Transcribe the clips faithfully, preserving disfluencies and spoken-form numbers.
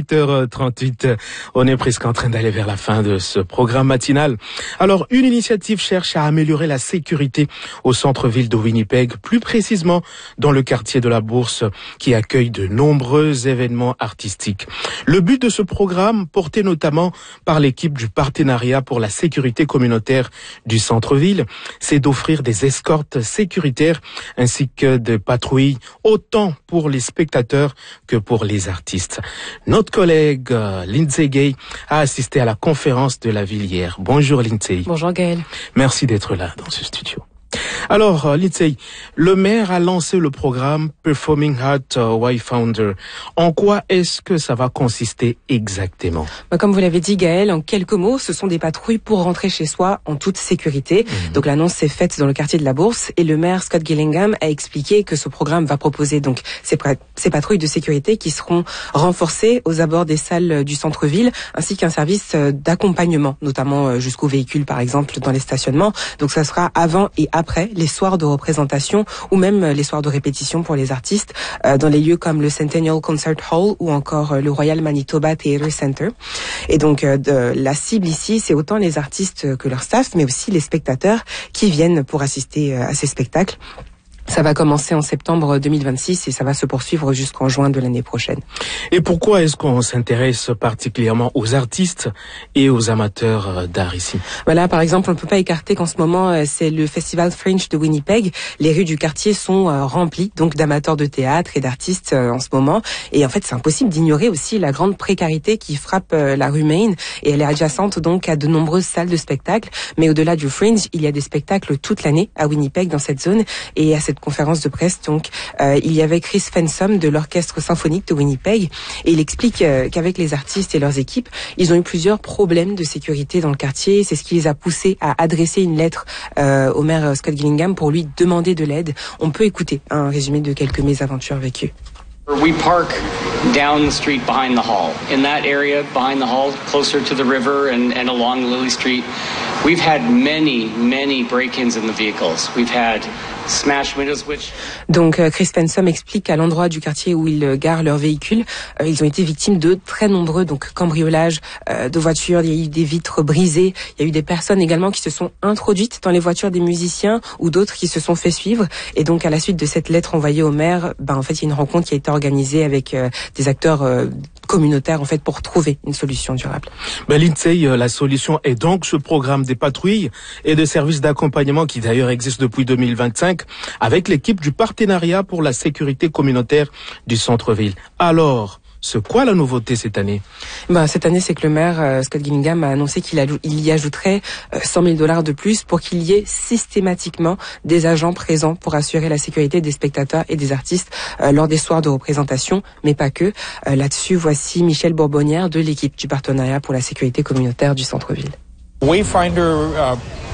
huit heures trente-huit, on est presque en train d'aller vers la fin de ce programme matinal. Alors, une initiative cherche à améliorer la sécurité au centre-ville de Winnipeg, plus précisément dans le quartier de la Bourse qui accueille de nombreux événements artistiques. Le but de ce programme, porté notamment par l'équipe du partenariat pour la sécurité communautaire du centre-ville, c'est d'offrir des escortes sécuritaires ainsi que des patrouilles autant pour les spectateurs que pour les artistes. Notre collègue euh, Lindsay Gay a assisté à la conférence de la ville hier. Bonjour Lindsay. Bonjour Gaël. Merci d'être là dans ce studio. Alors, euh, Lindsay, le maire a lancé le programme Performing Art uh, Wayfinder. En quoi est-ce que ça va consister exactement? Bah, comme vous l'avez dit Gaël, en quelques mots, ce sont des patrouilles pour rentrer chez soi en toute sécurité. Mmh. Donc l'annonce s'est faite dans le quartier de la Bourse et le maire Scott Gillingham a expliqué que ce programme va proposer donc ces, ces patrouilles de sécurité qui seront renforcées aux abords des salles du centre-ville ainsi qu'un service d'accompagnement, notamment jusqu'aux véhicules par exemple dans les stationnements. Donc ça sera avant et après les soirs de représentation ou même les soirs de répétition pour les artistes euh, dans les lieux comme le Centennial Concert Hall ou encore euh, le Royal Manitoba Theatre Center. Et donc euh, de, la cible ici, c'est autant les artistes que leur staff, mais aussi les spectateurs qui viennent pour assister euh, à ces spectacles. Ça va commencer en septembre deux mille vingt-six et ça va se poursuivre jusqu'en juin de l'année prochaine. Et pourquoi est-ce qu'on s'intéresse particulièrement aux artistes et aux amateurs d'art ici? Voilà, par exemple, on ne peut pas écarter qu'en ce moment, c'est le Festival Fringe de Winnipeg. Les rues du quartier sont remplies donc d'amateurs de théâtre et d'artistes en ce moment. Et en fait, c'est impossible d'ignorer aussi la grande précarité qui frappe la rue Main. Et elle est adjacente donc à de nombreuses salles de spectacle. Mais au-delà du Fringe, il y a des spectacles toute l'année à Winnipeg dans cette zone. Et à cette conférence de presse, donc, euh, il y avait Chris Fensom de l'Orchestre Symphonique de Winnipeg et il explique euh, qu'avec les artistes et leurs équipes, ils ont eu plusieurs problèmes de sécurité dans le quartier. C'est ce qui les a poussés à adresser une lettre euh, au maire Scott Gillingham pour lui demander de l'aide. On peut écouter un résumé de quelques mésaventures vécues. We park down the street behind the hall. In that area behind the hall, closer to the river and, and along Lily Street, we've had many, many break-ins in the vehicles. We've had smashed windows, which... Donc Chris Fensom explique qu'à l'endroit du quartier où ils garent leurs véhicules, euh, ils ont été victimes de très nombreux donc cambriolages euh, de voitures. Il y a eu des vitres brisées. Il y a eu des personnes également qui se sont introduites dans les voitures des musiciens ou d'autres qui se sont fait suivre. Et donc à la suite de cette lettre envoyée au maire, ben en fait il y a une rencontre qui a été organisée avec euh, des acteurs euh, communautaires en fait pour trouver une solution durable. Ben Lindsay, la solution est donc ce programme des patrouilles et des services d'accompagnement qui d'ailleurs existe depuis deux mille vingt-cinq avec l'équipe du partenariat pour la sécurité communautaire du centre-ville. Alors, c'est quoi la nouveauté cette année? Ben, cette année, c'est que le maire euh, Scott Gillingham a annoncé qu'il il y ajouterait euh, cent mille dollars de plus pour qu'il y ait systématiquement des agents présents pour assurer la sécurité des spectateurs et des artistes euh, lors des soirs de représentation, mais pas que. Euh, là-dessus, voici Michel Bourbonnière de l'équipe du partenariat pour la sécurité communautaire du centre-ville. Wayfinder uh,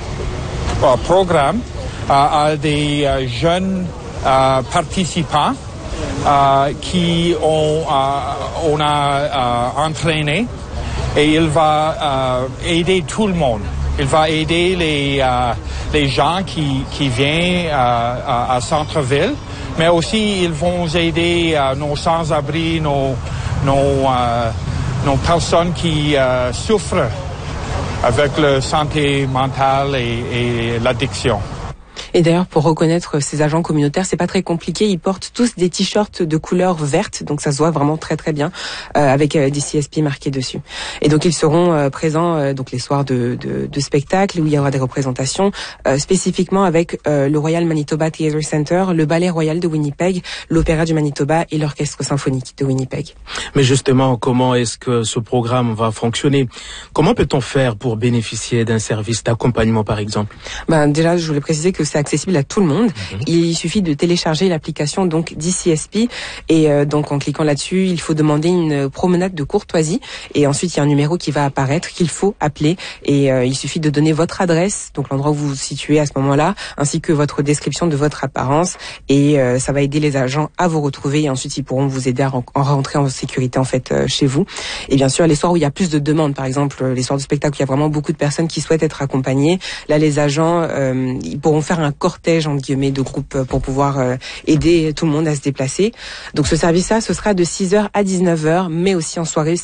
uh, programme uh, a des uh, jeunes uh, participants Uh, qui ont, uh, on a uh, entraîné et il va uh, aider tout le monde. Il va aider les, uh, les gens qui, qui viennent uh, à, à centre-ville, mais aussi ils vont aider uh, nos sans-abri, nos, nos, uh, nos personnes qui uh, souffrent avec la santé mentale et, et l'addiction. Et d'ailleurs, pour reconnaître ces agents communautaires, c'est pas très compliqué. Ils portent tous des t-shirts de couleur verte, donc ça se voit vraiment très très bien, euh, avec euh, D C S P marqué dessus. Et donc ils seront euh, présents euh, donc les soirs de, de, de spectacle où il y aura des représentations, euh, spécifiquement avec euh, le Royal Manitoba Theatre Center, le Ballet Royal de Winnipeg, l'Opéra du Manitoba et l'Orchestre Symphonique de Winnipeg. Mais justement, comment est-ce que ce programme va fonctionner? Comment peut-on faire pour bénéficier d'un service d'accompagnement, par exemple? Ben déjà, je voulais préciser que c'est accessible à tout le monde. Mmh. Il suffit de télécharger l'application donc D C S P et euh, donc en cliquant là-dessus, il faut demander une promenade de courtoisie et ensuite il y a un numéro qui va apparaître qu'il faut appeler et euh, il suffit de donner votre adresse, donc l'endroit où vous vous situez à ce moment-là, ainsi que votre description de votre apparence et euh, ça va aider les agents à vous retrouver et ensuite ils pourront vous aider à en rentrer en sécurité en fait euh, chez vous. Et bien sûr, les soirs où il y a plus de demandes, par exemple les soirs de spectacle où il y a vraiment beaucoup de personnes qui souhaitent être accompagnées, là les agents euh, ils pourront faire un cortège entre guillemets de groupe pour pouvoir euh, aider tout le monde à se déplacer. Donc ce service-là, ce sera de six heures à dix-neuf heures, mais aussi en soirée